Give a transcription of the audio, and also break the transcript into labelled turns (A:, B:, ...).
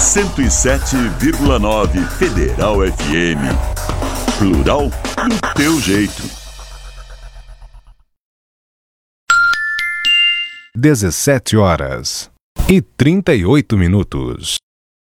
A: 107,9 Federal FM. Plural do teu jeito.
B: 17h38.